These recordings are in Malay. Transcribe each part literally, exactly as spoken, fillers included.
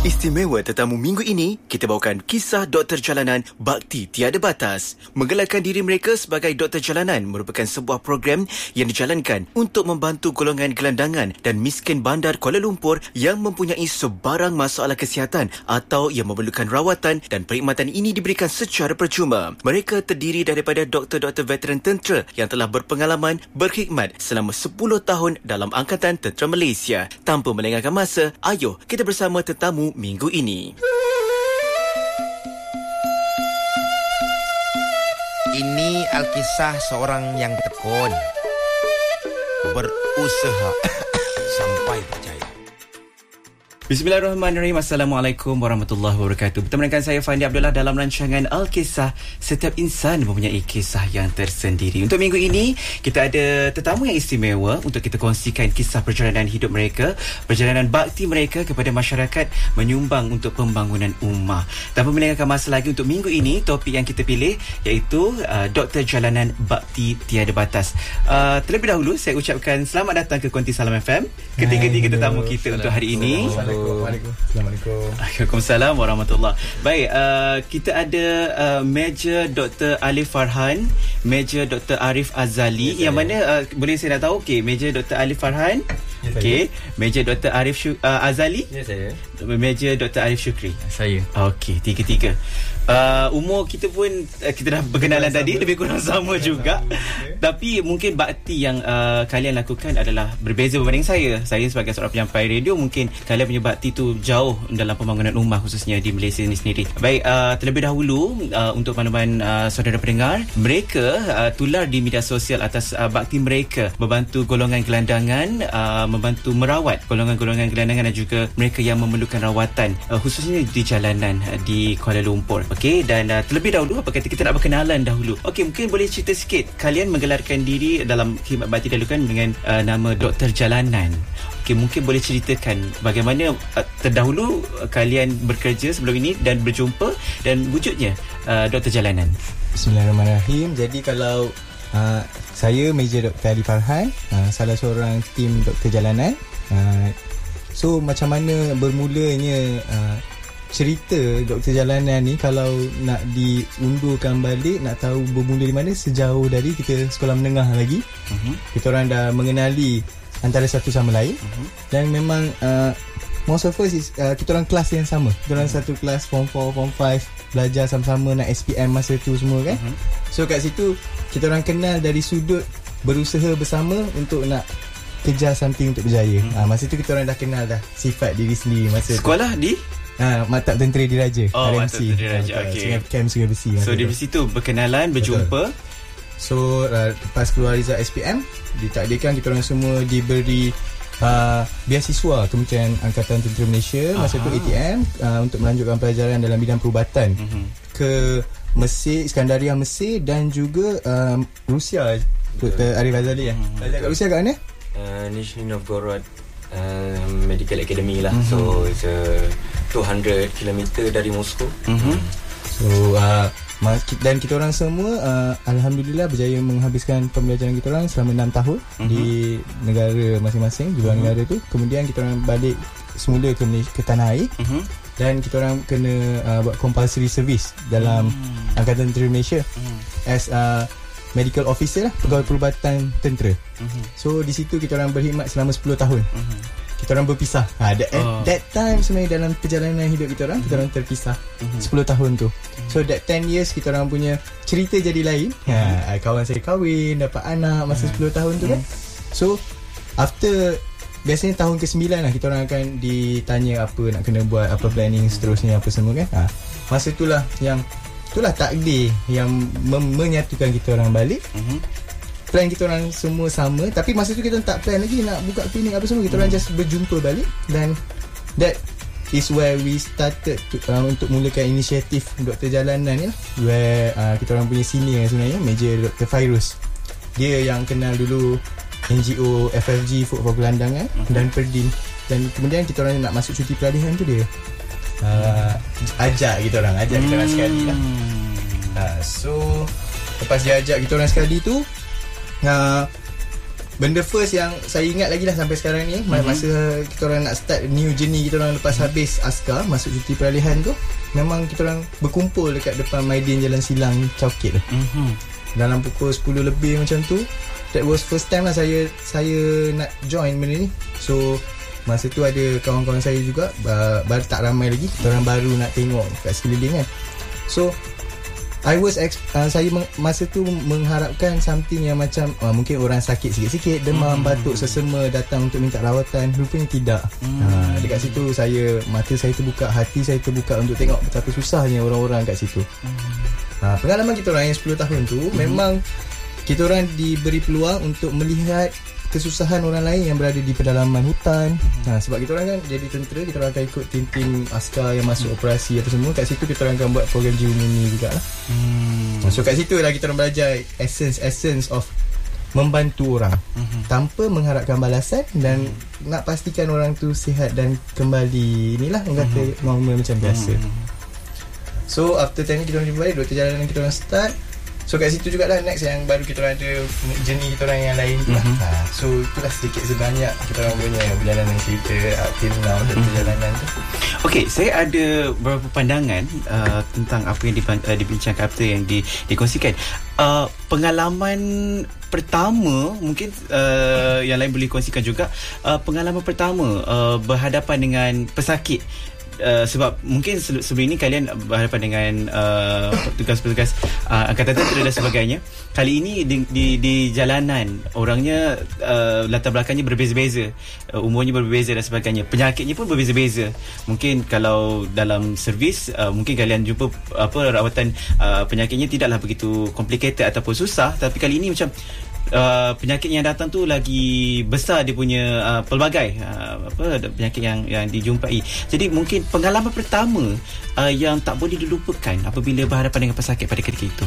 Istimewa tetamu minggu ini, kita bawakan kisah doktor jalanan Bakti Tiada Batas. Menggelarkan diri mereka sebagai doktor jalanan merupakan sebuah program yang dijalankan untuk membantu golongan gelandangan dan miskin bandar Kuala Lumpur yang mempunyai sebarang masalah kesihatan atau yang memerlukan rawatan, dan perkhidmatan ini diberikan secara percuma. Mereka terdiri daripada doktor-doktor veteran tentera yang telah berpengalaman berkhidmat selama sepuluh tahun dalam Angkatan Tentera Malaysia. Tanpa melengahkan masa, ayo kita bersama tetamu minggu ini. Ini Alkisah seorang yang tekun, berusaha sampai berjaya. Bismillahirrahmanirrahim. Assalamualaikum warahmatullahi wabarakatuh. Bertemu dengan saya Fandi Abdullah dalam rancangan Al-Kisah. Setiap insan mempunyai kisah yang tersendiri. Untuk minggu ini, kita ada tetamu yang istimewa untuk kita kongsikan kisah perjalanan hidup mereka, perjalanan bakti mereka kepada masyarakat, menyumbang untuk pembangunan ummah. Tanpa melengahkan masa lagi, untuk minggu ini topik yang kita pilih iaitu uh, Doktor Jalanan Bakti Tiada Batas. Uh, terlebih dahulu saya ucapkan selamat datang ke Konti Salam F M, ketiga-tiga tetamu kita untuk hari ini. Assalamualaikum. Waalaikumsalam warahmatullahi. Baik, uh, kita ada uh, Major Doktor Alif Farhan, Major Doktor Arif Azali, yes, yang mana uh, boleh saya nak tahu? Okey, Major Doktor Alif Farhan. Yes, okey, Major Doktor Arif Syu- uh, Azali. Ya, saya. Major Doktor Arif Syukri. Saya. Okey, tiga-tiga. Uh, umur kita pun uh, kita dah berkenalan tadi, lebih kurang sama juga. Tapi mungkin bakti yang uh, kalian lakukan adalah berbeza berbanding saya. Saya sebagai seorang penyampai radio, mungkin kalian punya bakti tu jauh dalam pembangunan ummah, khususnya di Malaysia ini sendiri. Baik, uh, terlebih dahulu uh, untuk makluman uh, saudara pendengar, mereka uh, tular di media sosial atas uh, bakti mereka membantu golongan gelandangan, uh, membantu merawat golongan-golongan gelandangan dan juga mereka yang memerlukan rawatan, uh, khususnya di jalanan uh, di Kuala Lumpur. Okey, dan uh, terlebih dahulu, apa kata kita nak berkenalan dahulu. Okey, mungkin boleh cerita sikit, kalian menggelarkan diri dalam khidmat bakti dilakukan dengan uh, nama Doktor Jalanan. Okey, mungkin boleh ceritakan bagaimana uh, terdahulu uh, kalian bekerja sebelum ini dan berjumpa, dan wujudnya uh, Doktor Jalanan. Bismillahirrahmanirrahim. Jadi kalau uh, saya Major Doktor Alif Farhan, uh, salah seorang tim Doktor Jalanan. Uh, so macam mana bermulanya uh, cerita Doktor Jalanan ni, kalau nak diundurkan balik, nak tahu bermula di mana, sejauh dari kita sekolah menengah lagi. Uh-huh. Kita orang dah mengenali antara satu sama lain. Uh-huh. Dan memang uh, most of us is, uh, kita orang kelas yang sama. Kita orang uh-huh. satu kelas form four, form five, belajar sama-sama nak S P M masa tu semua kan. Uh-huh. So kat situ kita orang kenal dari sudut berusaha bersama untuk nak kejar something untuk berjaya. Uh-huh. uh, Masa tu kita orang dah kenal dah sifat diri sendiri. Masa sekolah tu di Ha, Maktab Tentera Diraja. Oh, Maktab Tentera Diraja. Okey. Camp Sungai Besi. So di situ berkenalan, berjumpa. Betul. So uh, lepas keluar result S P M, ditakdirkan kita orang semua diberi uh, beasiswa Kementerian Angkatan Tentera Malaysia. Masa Aha. tu A T M uh, untuk melanjutkan pelajaran dalam bidang perubatan uh-huh. ke Mesir, Iskandaria Mesir, dan juga um, Rusia. Doktor Arif Azali ya. Uh-huh. Belajar kat Rusia kat mana? Uh, Nizhny Novgorod uh, Medical Academy lah. Uh-huh. So it's a two hundred kilometer dari Moskow. Uh-huh. So uh, dan kita orang semua uh, alhamdulillah berjaya menghabiskan pembelajaran kita orang selama enam tahun uh-huh. di negara masing-masing, di luar uh-huh. negara tu. Kemudian kita orang balik semula ke, ke tanah air. Uh-huh. Dan kita orang kena uh, buat compulsory service dalam uh-huh. Angkatan Tentera Malaysia uh-huh. as uh, medical officer lah, pegawai perubatan tentera. Uh-huh. So di situ kita orang berkhidmat selama sepuluh tahun. Uh-huh. Kita orang berpisah. Ha, that, oh. that time sebenarnya dalam perjalanan hidup kita orang, uh-huh. kita orang terpisah uh-huh. sepuluh tahun tu. Uh-huh. So that ten years kita orang punya cerita jadi lain. Uh-huh. Ha, kawan saya kahwin, dapat anak masa uh-huh. sepuluh tahun tu kan. Uh-huh. So after, biasanya tahun ke sembilan lah kita orang akan ditanya apa nak kena buat, apa planning seterusnya, apa semua kan. Ha, masa itulah yang itulah takdir yang mem- menyatukan kita orang balik. Uh-huh. Plan kita orang semua sama, tapi masa tu kita tak plan lagi nak buka klinik apa semua. Kita orang hmm. just berjumpa balik, dan that is where we started to, uh, untuk mulakan inisiatif Doktor Jalanan ni lah, where uh, kita orang punya senior sebenarnya Major Doktor Fairuz, dia yang kenal dulu N G O F F G Food for Gelandangan hmm. dan Perdin, dan kemudian kita orang nak masuk cuti peralihan tu dia uh, ajak kita orang ajak hmm. kita orang sekali lah. uh, so lepas dia ajak kita orang sekali tu, Uh, benda first yang saya ingat lagi lah sampai sekarang ni, mm-hmm. masa kita orang nak start new journey kita orang lepas habis askar, masuk cuti peralihan tu, memang kita orang berkumpul dekat depan Maidin Jalan Silang Chowkit tu. Mm-hmm. Dalam pukul sepuluh lebih macam tu. That was first time lah saya saya nak join benda ni. So masa tu ada kawan-kawan saya juga, uh, baru tak ramai lagi, kita orang baru nak tengok kat sekeliling kan. So I was ex- uh, saya meng- masa tu mengharapkan something yang macam uh, mungkin orang sakit sikit-sikit, demam, hmm. batuk, sesama datang untuk minta rawatan. Rupanya tidak. hmm. uh, Dekat situ saya, mata saya terbuka, hati saya terbuka untuk tengok betapa susahnya orang-orang kat situ. hmm. uh, Pengalaman kita orang yang sepuluh tahun tu, hmm. memang kita orang diberi peluang untuk melihat kesusahan orang lain yang berada di pedalaman hutan. hmm. ha, Sebab kita orang kan jadi tentera, kita orang akan ikut tim-tim askar yang masuk hmm. operasi atau semua. Kat situ kita orang akan buat program G U M I N I jugalah. hmm. So kat situ lah kita orang belajar essence-essence of membantu orang hmm. tanpa mengharapkan balasan, dan hmm. nak pastikan orang tu sihat dan kembali inilah orang kata hmm. normal macam biasa. hmm. So after time ni kita orang jumpa balik, doktor jalanan kita orang start. So kat situ jugalah next yang baru kita orang ada journey kita orang yang lain tu lah. Mm-hmm. Ha, so itulah sedikit sebanyak kita orang punya perjalanan cerita up till now dan mm-hmm. perjalanan tu. Okey, saya ada beberapa pandangan uh, tentang apa yang uh, dibincangkan, apa yang di, dikongsikan. Uh, pengalaman pertama mungkin uh, yang lain boleh kongsikan juga. Uh, pengalaman pertama uh, berhadapan dengan pesakit. Uh, sebab mungkin sebelum ini kalian berhadapan dengan uh, petugas-petugas uh, angkatan tentera dan sebagainya. Kali ini di, di, di jalanan, orangnya uh, latar belakangnya berbeza-beza, uh, umurnya berbeza dan sebagainya, penyakitnya pun berbeza-beza. Mungkin kalau dalam servis uh, mungkin kalian jumpa apa rawatan uh, penyakitnya tidaklah begitu complicated ataupun susah, tapi kali ini macam Uh, penyakit yang datang tu lagi besar dia punya uh, pelbagai uh, apa penyakit yang yang dijumpai. Jadi mungkin pengalaman pertama uh, yang tak boleh dilupakan apabila berhadapan dengan pesakit pada ketika itu.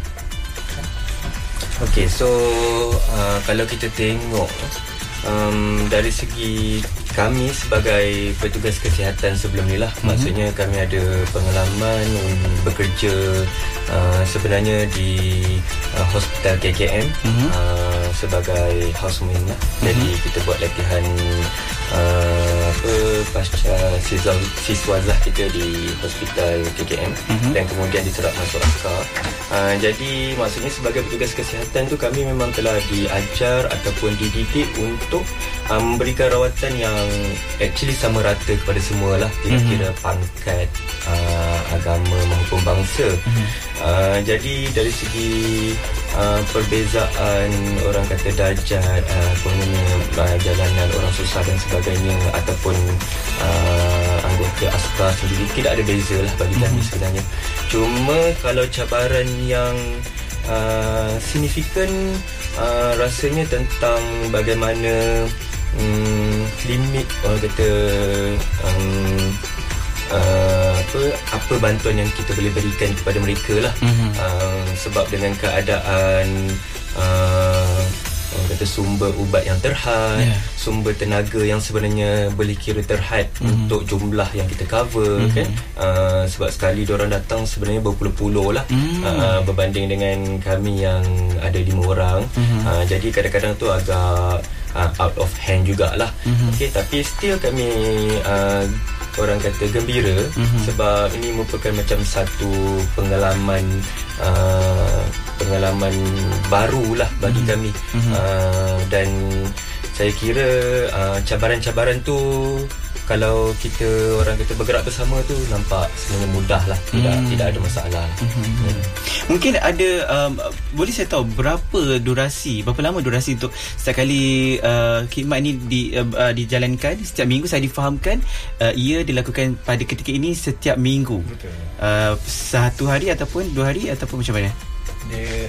Okay, so uh, kalau kita tengok um, dari segi kami sebagai petugas kesihatan sebelum ni lah, mm-hmm. maksudnya kami ada pengalaman bekerja uh, sebenarnya di uh, hospital K K M, mm-hmm. uh, sebagai houseman lah. Mm-hmm. Jadi kita buat latihan uh, apa pasca siswa siswazah kita di hospital K K M, mm-hmm. dan kemudian diserap masuk askar. Uh, jadi maksudnya sebagai petugas kesihatan tu kami memang telah diajar ataupun dididik untuk uh, memberikan rawatan yang actually sama rata kepada semua lah, tidak mm-hmm. kira pangkat, uh, agama maupun bangsa. Mm-hmm. uh, Jadi dari segi uh, perbezaan orang kata darjat, uh, uh, jalanan orang susah dan sebagainya, ataupun uh, anggota askar sendiri, tidak ada beza lah bagi kami mm-hmm. sebenarnya. Cuma kalau cabaran yang uh, signifikan uh, rasanya tentang bagaimana Hmm, limit orang kata um, uh, apa apa bantuan yang kita boleh berikan kepada mereka lah. Mm-hmm. uh, sebab dengan keadaan uh, orang kata sumber ubat yang terhad, yeah. sumber tenaga yang sebenarnya boleh kira terhad mm-hmm. untuk jumlah yang kita cover, mm-hmm. kan uh, sebab sekali diorang datang sebenarnya berpuluh-puluh lah, mm-hmm. uh, berbanding dengan kami yang ada lima orang. mm-hmm. uh, jadi kadang-kadang tu agak Uh, out of hand jugalah. mm-hmm. Okay, tapi still kami uh, orang kata gembira, mm-hmm. sebab ini merupakan macam satu pengalaman uh, pengalaman baru lah bagi mm-hmm. kami. mm-hmm. uh, dan saya kira uh, cabaran-cabaran tu kalau kita orang kita bergerak bersama tu nampak sebenarnya mudah lah, tidak hmm. tidak ada masalah. Hmm. Hmm. Mungkin ada um, boleh saya tahu berapa durasi, berapa lama durasi untuk setiap kali uh, khidmat ni di, uh, dijalankan setiap minggu? Saya difahamkan uh, ia dilakukan pada ketika ini setiap minggu. Betul. Uh, satu hari ataupun dua hari ataupun macam mana? Dia,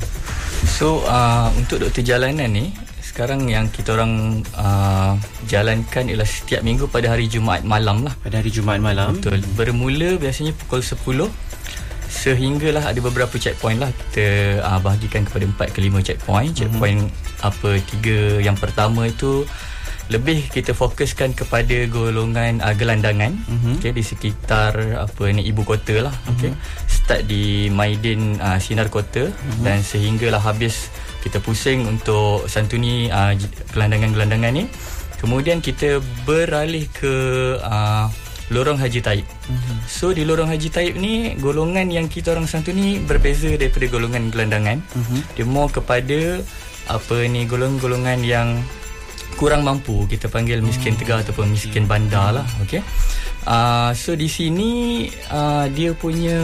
so uh, untuk doktor jalanan ni sekarang yang kita orang uh, jalankan ialah setiap minggu pada hari Jumaat malam lah. Pada hari Jumaat malam. Betul. Bermula biasanya pukul sepuluh sehinggalah ada beberapa checkpoint lah. Kita uh, bahagikan kepada empat ke lima checkpoint. Checkpoint mm-hmm. apa tiga yang pertama itu lebih kita fokuskan kepada golongan uh, gelandangan, mm-hmm. okay, di sekitar apa ni ibu kota lah. Mm-hmm. Okay. Start di Maidin uh, Sinar Kota, mm-hmm. dan sehinggalah habis kita pusing untuk santuni uh, gelandangan-gelandangan ni. Kemudian kita beralih ke uh, lorong Haji Taib. Mm-hmm. So di lorong Haji Taib ni, golongan yang kita orang santuni berbeza daripada golongan gelandangan. Mm-hmm. Dia more kepada apa ni, golongan-golongan yang kurang mampu, kita panggil miskin tegar ataupun miskin bandar lah. Okay. Uh, so di sini uh, dia punya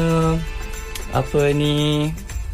apa ni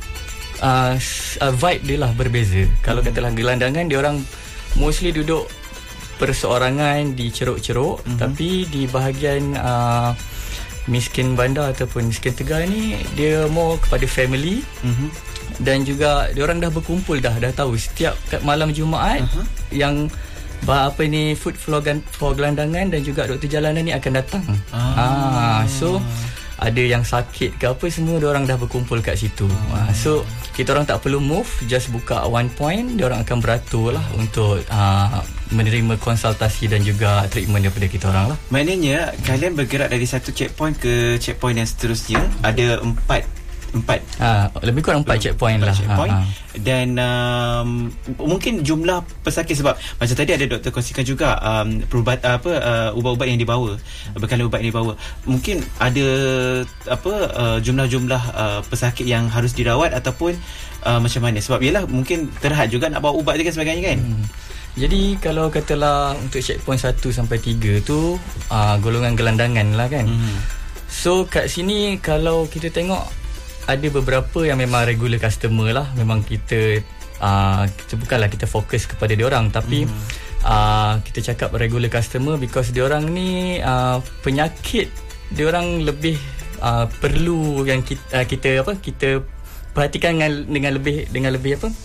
uh, vibe dia lah berbeza. Mm-hmm. Kalau katalah gelandangan, dia orang mostly duduk perseorangan di ceruk-ceruk. Mm-hmm. Tapi di bahagian uh, miskin bandar ataupun miskin tegar ni, dia more kepada family. Mm-hmm. Dan juga diorang dah berkumpul dah dah tahu setiap malam Jumaat uh-huh. yang apa ni food for, for gelandangan dan juga doktor jalanan ni akan datang. Ah. Ah, so ada yang sakit ke apa, semua diorang dah berkumpul kat situ. Ah. Ah, so kita orang tak perlu move, just buka one point, diorang akan beratur lah untuk uh, menerima konsultasi dan juga treatment daripada kita orang lah. Maknanya kalian bergerak dari satu checkpoint ke checkpoint yang seterusnya. Ada empat Empat ha, lebih kurang empat checkpoint lah checkpoint. Ha, ha. Dan um, mungkin jumlah pesakit, sebab macam tadi ada doktor kongsikan juga um, perubat, apa uh, ubat-ubat yang dibawa, bekalan ubat yang dibawa. Mungkin ada apa uh, jumlah-jumlah uh, pesakit yang harus dirawat ataupun uh, macam mana, sebab yalah mungkin terhad juga nak bawa ubat dan sebagainya kan. Hmm. Jadi kalau katalah untuk checkpoint satu sampai tiga tu uh, golongan gelandangan lah kan. Hmm. So kat sini kalau kita tengok, ada beberapa yang memang regular customer lah. Memang kita uh, kita bukanlah kita fokus kepada diorang, tapi mm. uh, kita cakap regular customer because diorang ni uh, penyakit diorang lebih uh, perlu yang kita, uh, kita apa kita perhatikan dengan dengan lebih dengan lebih apa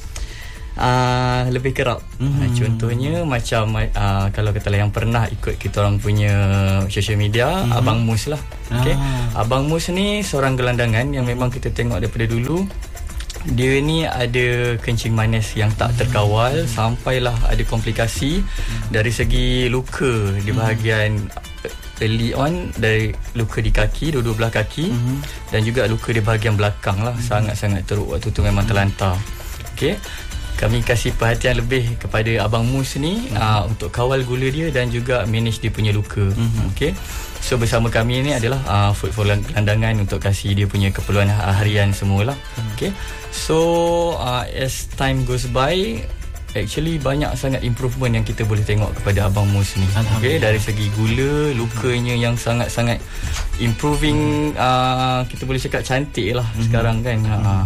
uh, lebih kerap. Mm-hmm. Uh, contohnya macam uh, kalau katalah yang pernah ikut kita orang punya social media, mm-hmm. Abang Mus lah. Okay. Ah. Abang Mus ni seorang gelandangan yang memang kita tengok daripada dulu. Dia ni ada kencing manis yang tak terkawal, mm-hmm. sampailah ada komplikasi mm-hmm. dari segi luka di bahagian early on, dari luka di kaki, dua-dua belah kaki, mm-hmm. dan juga luka di bahagian belakang lah. Mm-hmm. Sangat-sangat teruk waktu tu, memang terlantar. Okay. Kami kasih perhatian lebih kepada Abang Mus ni, mm-hmm. uh, untuk kawal gula dia dan juga manage dia punya luka. Mm-hmm. Okay. So bersama kami ni adalah uh, food for gelandangan untuk kasih dia punya keperluan harian semualah. Mm-hmm. Okay. So uh, as time goes by, actually banyak sangat improvement yang kita boleh tengok kepada Abang Mus ni. Okay. Dari segi gula, lukanya yang sangat-sangat improving. Uh, kita boleh cakap cantik lah mm-hmm. sekarang kan. Uh,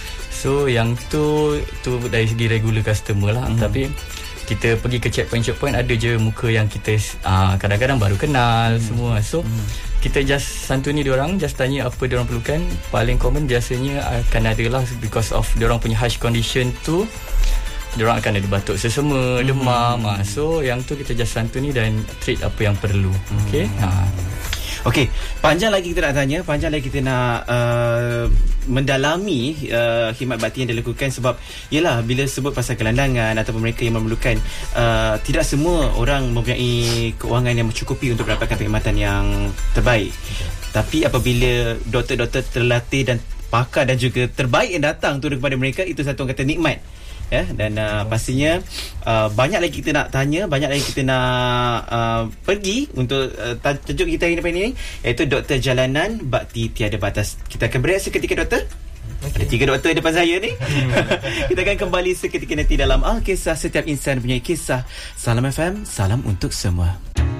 So yang tu tu dari segi regular customer lah. Mm. Tapi kita pergi ke checkpoint-checkpoint, ada je muka yang kita uh, kadang-kadang baru kenal mm. semua. So mm. kita just santuni diorang, just tanya apa diorang perlukan. Paling common biasanya akan ada lah, because of diorang punya harsh condition tu, diorang akan ada batuk sesama, mm. demam. uh, So yang tu kita just santuni dan treat apa yang perlu. mm. Okay. uh. Okey, panjang lagi kita nak tanya, panjang lagi kita nak uh, mendalami uh, khidmat bakti yang dilakukan, sebab yalah bila sebut pasal gelandangan ataupun mereka yang memerlukan, uh, tidak semua orang mempunyai keuangan yang mencukupi untuk mendapatkan perkhidmatan yang terbaik. Okay. Tapi apabila doktor-doktor terlatih dan pakar dan juga terbaik yang datang turun kepada mereka, itu satu orang kata nikmat. Ya, dan uh, pastinya uh, banyak lagi kita nak tanya, banyak lagi kita nak uh, pergi untuk uh, tajuk kita hari ini, iaitu Doktor Jalanan Bakti Tiada Batas. Kita akan berehat seketika, doktor. Okay. Ada tiga doktor depan saya ni. Kita akan kembali seketika nanti dalam Alkisah Setiap Insan Punya Kisah. Salam F M, salam untuk semua.